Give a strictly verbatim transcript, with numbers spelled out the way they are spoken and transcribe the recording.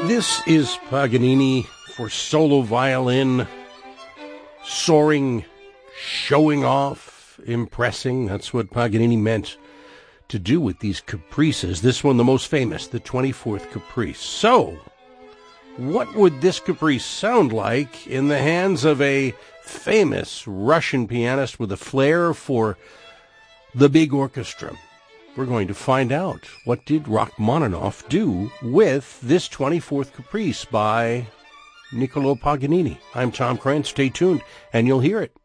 This is Paganini for solo violin, soaring, showing off, impressing. That's what Paganini meant to do with these caprices. This one, the most famous, the twenty-fourth Caprice. So, what would this caprice sound like in the hands of a famous Russian pianist with a flair for the big orchestra? We're going to find out. What did Rachmaninoff do with this twenty-fourth Caprice by Niccolò Paganini? I'm Tom Krantz. Stay tuned, and you'll hear it.